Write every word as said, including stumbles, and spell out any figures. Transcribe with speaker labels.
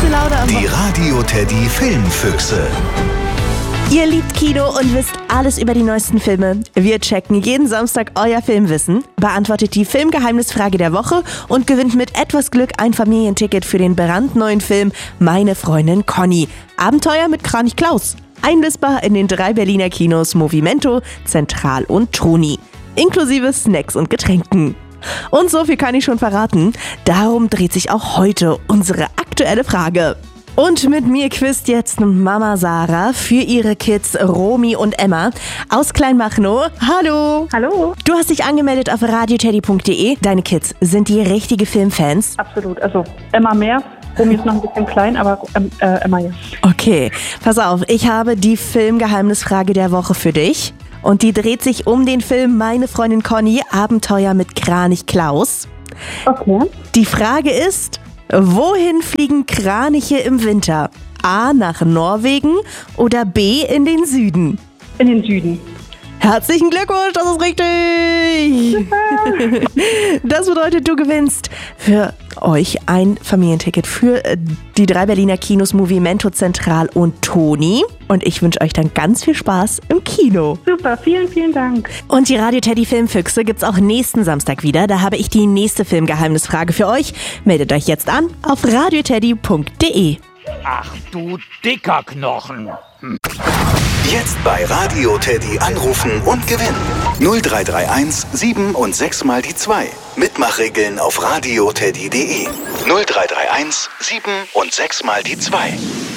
Speaker 1: gute Laune am
Speaker 2: Die Radio Teddy Filmfüchse.
Speaker 1: Ihr liebt Kino und wisst alles über die neuesten Filme. Wir checken jeden Samstag euer Filmwissen, beantwortet die Filmgeheimnisfrage der Woche und gewinnt mit etwas Glück ein Familienticket für den brandneuen Film Meine Freundin Conny. Abenteuer mit Kranich Klaus. Einlösbar in den drei Berliner Kinos Movimento, Zentral und Toni. Inklusive Snacks und Getränken. Und so viel kann ich schon verraten. Darum dreht sich auch heute unsere aktuelle Frage. Und mit mir quizt jetzt Mama Sarah für ihre Kids Romy und Emma aus Kleinmachnow. Hallo!
Speaker 3: Hallo!
Speaker 1: Du hast dich angemeldet auf radioteddy punkt de. Deine Kids, sind die richtige Filmfans?
Speaker 3: Absolut, also Emma mehr. Romy ist noch ein bisschen klein, aber ähm, äh, Emma ja.
Speaker 1: Okay, pass auf, ich habe die Filmgeheimnisfrage der Woche für dich. Und die dreht sich um den Film Meine Freundin Conny, Abenteuer mit Kranich Klaus.
Speaker 3: Okay.
Speaker 1: Die Frage ist, wohin fliegen Kraniche im Winter? A, nach Norwegen oder B, in den Süden?
Speaker 3: In den Süden.
Speaker 1: Herzlichen Glückwunsch, das ist richtig! Das bedeutet, du gewinnst für euch ein Familienticket für die drei Berliner Kinos Movimento, Zentral und Toni. Und ich wünsche euch dann ganz viel Spaß im Kino.
Speaker 3: Super, vielen, vielen Dank.
Speaker 1: Und die Radio Teddy Filmfüchse gibt's auch nächsten Samstag wieder. Da habe ich die nächste Filmgeheimnisfrage für euch. Meldet euch jetzt an auf radioteddy punkt de.
Speaker 4: Ach du dicker Knochen. Hm.
Speaker 2: Jetzt bei Radio Teddy anrufen und gewinnen. null drei drei eins sieben und sechs mal die zwei. Mitmachregeln auf radioteddy punkt de. null drei drei eins sieben und sechs mal die zwei.